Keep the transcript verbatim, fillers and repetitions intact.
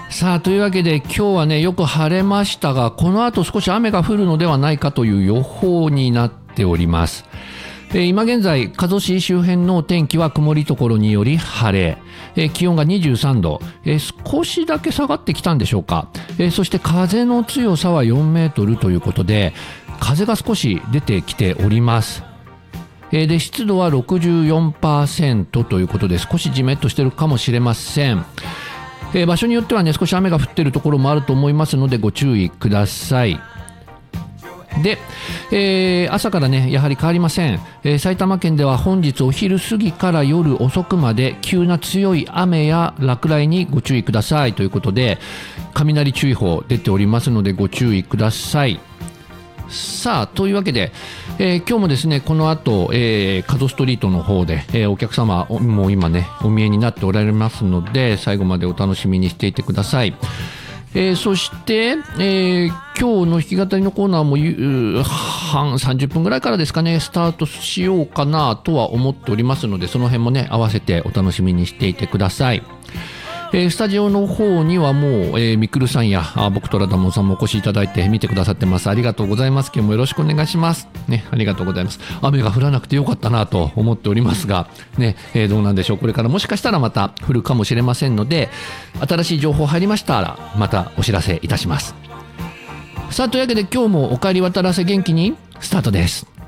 さあというわけで今日はねよく晴れましたが、この後少し雨が降るのではないかという予報になっております。えー、今現在加須市周辺のお天気は曇りところにより晴れ、えー、気温がにじゅうさんど、えー、少しだけ下がってきたんでしょうか。えー、そして風の強さはよんメートルということで、風が少し出てきております。えー、で湿度は ろくじゅうよんパーセント ということで、少しジメッとしてるかもしれません。えー、場所によってはね少し雨が降っているところもあると思いますのでご注意ください。で、えー、朝からねやはり変わりません。えー、埼玉県では本日お昼過ぎから夜遅くまで急な強い雨や落雷にご注意くださいということで、雷注意報出ておりますのでご注意ください。さあというわけで、えー、今日もですねこの後、えー、加須ストリートの方で、えー、お客様もう今ねお見えになっておられますので、最後までお楽しみにしていてください。えー、そして、えー、今日の弾き語りのコーナーもゆ半さんじゅっぷんぐらいからですかねスタートしようかなとは思っておりますので、その辺もね合わせてお楽しみにしていてください。えー、スタジオの方にはもう、えー、みくるさんやあ僕とラダモンさんもお越しいただいて見てくださってます。ありがとうございます。今日もよろしくお願いしますね。ありがとうございます。雨が降らなくてよかったなと思っておりますがね、えー、どうなんでしょう。これからもしかしたらまた降るかもしれませんので、新しい情報入りましたらまたお知らせいたします。さあというわけで今日もお帰り渡らせ元気にスタートです。